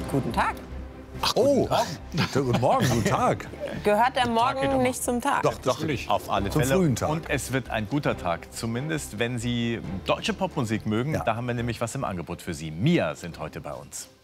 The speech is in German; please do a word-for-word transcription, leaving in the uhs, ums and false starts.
Guten Tag. Ach, oh, guten Morgen, guten Tag. Gehört der Morgen nicht zum Tag? Doch, doch, nicht. Auf alle Zum Fälle. frühen Tag. Und es wird ein guter Tag, zumindest wenn Sie deutsche Popmusik mögen. Ja. Da haben wir nämlich was im Angebot für Sie. Mia sind heute bei uns.